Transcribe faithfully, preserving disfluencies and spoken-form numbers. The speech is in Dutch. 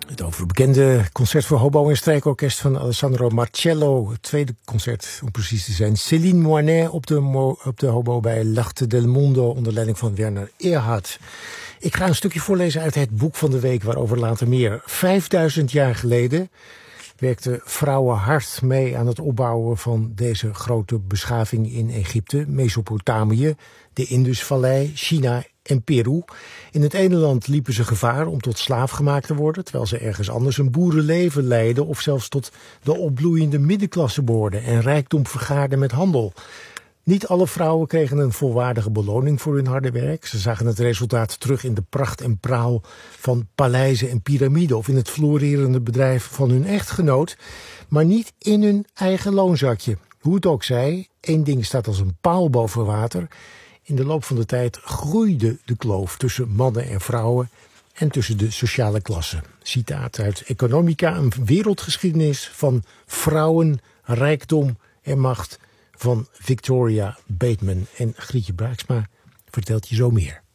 Het overbekende concert voor hobo- en strijkorkest van Alessandro Marcello. Het tweede concert, om precies te zijn. Céline Moinet op de, mo- op de hobo bij L'Arte del Mondo onder leiding van Werner Erhard. Ik ga een stukje voorlezen uit het boek van de week, waarover later meer. Vijfduizend jaar geleden werkten vrouwen hard mee aan het opbouwen van deze grote beschaving in Egypte, Mesopotamië, de Indusvallei, China en Peru. In het ene land liepen ze gevaar om tot slaaf gemaakt te worden, terwijl ze ergens anders een boerenleven leidden of zelfs tot de opbloeiende middenklasse behoorden en rijkdom vergaarden met handel. Niet alle vrouwen kregen een volwaardige beloning voor hun harde werk. Ze zagen het resultaat terug in de pracht en praal van paleizen en piramiden of in het florerende bedrijf van hun echtgenoot, maar niet in hun eigen loonzakje. Hoe het ook zij, één ding staat als een paal boven water. In de loop van de tijd groeide de kloof tussen mannen en vrouwen en tussen de sociale klassen. Citaat uit Economica, een wereldgeschiedenis van vrouwen, rijkdom en macht van Victoria Bateman. En Grietje Braaksma vertelt je zo meer.